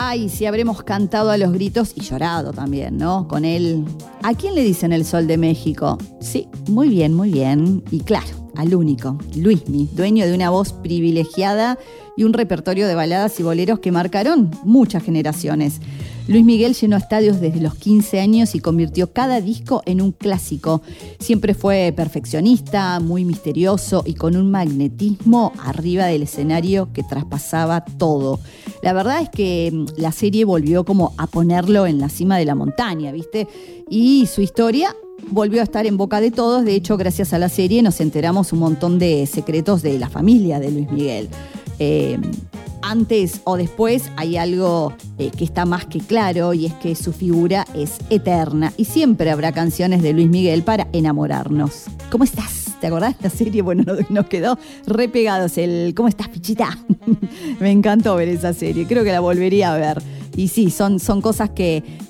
Ay, sí habremos cantado a los gritos y llorado también, ¿no? Con él. ¿A quién le dicen el Sol de México? Sí, muy bien, muy bien. Y claro, al único, Luismi, dueño de una voz privilegiada y un repertorio de baladas y boleros que marcaron muchas generaciones. Luis Miguel llenó estadios desde los 15 años y convirtió cada disco en un clásico. Siempre fue perfeccionista, muy misterioso y con un magnetismo arriba del escenario que traspasaba todo. La verdad es que la serie volvió como a ponerlo en la cima de la montaña, ¿viste? Y su historia volvió a estar en boca de todos. De hecho, gracias a la serie nos enteramos un montón de secretos de la familia de Luis Miguel. Antes o después hay algo que está más que claro, y es que su figura es eterna y siempre habrá canciones de Luis Miguel para enamorarnos. ¿Cómo estás? ¿Te acordás de la serie? Bueno, nos quedó re pegados el ¿cómo estás, pichita? Me encantó ver esa serie, creo que la volvería a ver. Y sí, son cosas que